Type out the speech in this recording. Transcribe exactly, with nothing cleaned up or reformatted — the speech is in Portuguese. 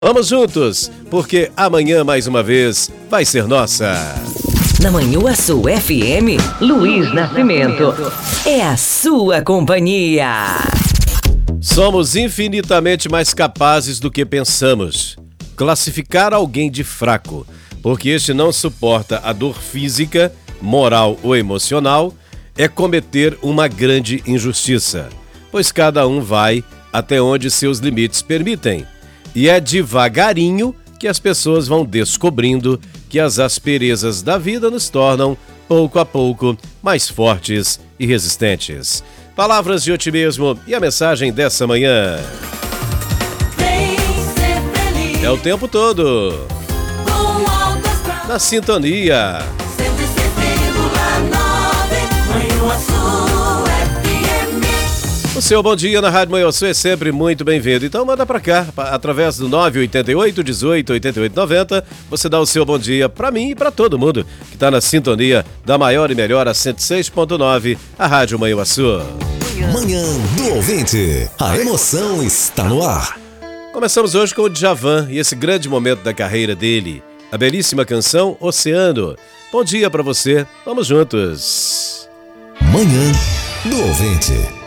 Vamos juntos, porque amanhã, mais uma vez, vai ser nossa. Na Manhuaçu F M, Luiz Nascimento é a sua companhia. Somos infinitamente mais capazes do que pensamos. Classificar alguém de fraco, porque este não suporta a dor física, moral ou emocional, é cometer uma grande injustiça, pois cada um vai até onde seus limites permitem. E é devagarinho que as pessoas vão descobrindo que as asperezas da vida nos tornam, pouco a pouco, mais fortes e resistentes. Palavras de otimismo e a mensagem dessa manhã. É o tempo todo na sintonia. O seu bom dia na Rádio Manhuaçu é sempre muito bem-vindo. Então manda pra cá, através do nove oito oito, dezoito, oitenta e oito, noventa. Você dá o seu bom dia pra mim e pra todo mundo que tá na sintonia da maior e melhor, a cento e seis ponto nove, a Rádio Manhuaçu. Manhã do Ouvinte. A emoção está no ar. Começamos hoje com o Djavan e esse grande momento da carreira dele. A belíssima canção Oceano. Bom dia pra você. Vamos juntos. Manhã do Ouvinte.